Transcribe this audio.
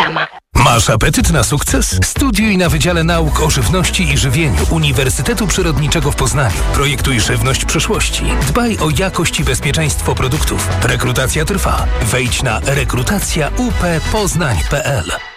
reklama. Masz apetyt na sukces? Studiuj na Wydziale Nauk o Żywności i Żywieniu Uniwersytetu Przyrodniczego w Poznaniu. Projektuj żywność przyszłości. Dbaj o jakość i bezpieczeństwo produktów. Rekrutacja trwa. Wejdź na rekrutacjauppoznań.pl.